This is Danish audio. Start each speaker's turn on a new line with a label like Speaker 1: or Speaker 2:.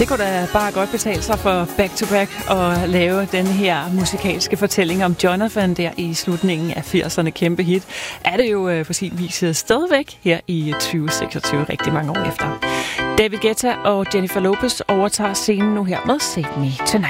Speaker 1: Det kunne da bare godt betale sig for Back to Back at lave den her musikalske fortælling om Jonathan der i slutningen af 80'erne. Kæmpe hit. Er det jo på sin vis stadigvæk her i 2026, rigtig mange år efter. David Guetta og Jennifer Lopez overtager scenen nu her med Save Me Tonight.